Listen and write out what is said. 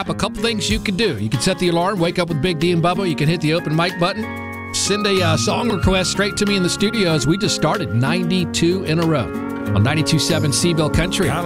app, a couple things you can do. You can set the alarm, wake up with Big D and Bubba. You can hit the open mic button, send a song request straight to me in the studio as we just started 92 in a row on 92.7 Seaville Country.